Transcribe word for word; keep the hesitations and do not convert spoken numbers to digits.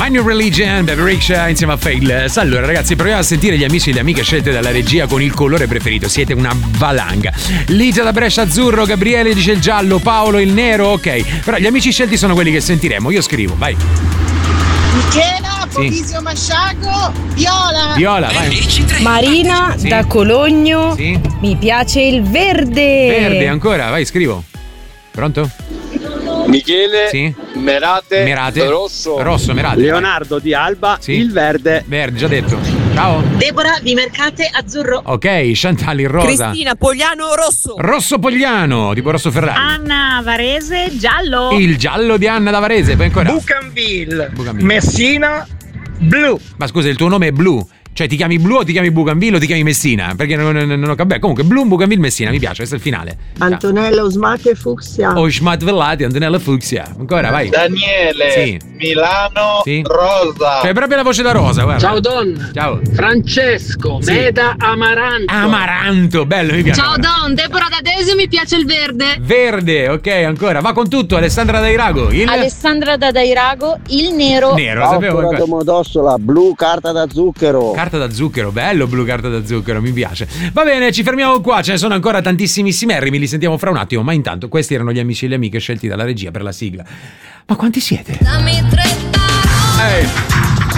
New Religion, Baby Rickshaw insieme a Faithless. Allora ragazzi, proviamo a sentire gli amici e le amiche scelte dalla regia con il colore preferito. Siete una valanga. Ligia da Brescia azzurro, Gabriele dice il giallo, Paolo il nero, ok. Però gli amici scelti sono quelli che sentiremo. Io scrivo, vai. Michela, Fabrizio sì. Masciago, Viola. Viola, vai. Marina sì. da Cologno, sì. mi piace il verde. Verde, ancora, vai, scrivo. Pronto? Michele, sì. Merate, Merate, Rosso, Rosso, Merate. Leonardo di Alba, sì. il verde. Verde, già detto. Ciao. Deborah di Mercate, azzurro. Ok, Chantal il rosa. Cristina Pogliano, rosso. Rosso Pogliano, tipo Rosso Ferrari. Anna Varese, giallo. Il giallo di Anna da Varese, poi ancora. Bougainville, Bougainville. Messina, blu. Ma scusa, il tuo nome è Blu? Cioè ti chiami Blu o ti chiami Bougainville o ti chiami Messina? Perché non, non, non ho capito. Comunque Blu, Bougainville, Messina, mi piace, questo è il finale. Antonella Usmate Fucsia. O Schmat Vellati, Antonella Fucsia. Ancora, vai. Daniele, sì. Milano, sì. Rosa. Cioè proprio la voce da Rosa, guarda. Ciao Don. Ciao. Francesco, sì. Meda Amaranto. Amaranto, bello, mi piace. Ciao Don, Deborah da Desio, mi piace il verde. Verde, ok, ancora. Va con tutto, Alessandra Dairago. Il... Alessandra da Dairago, il nero. Nero, sapevo. Domodossola, blu, carta da zucchero. Carta da zucchero, bello blu, carta da zucchero, mi piace. Va bene, ci fermiamo qua, ce ne sono ancora tantissimissimi, li sentiamo fra un attimo, ma intanto questi erano gli amici e le amiche scelti dalla regia per la sigla. Ma quanti siete? Dammi trenta. Ehi.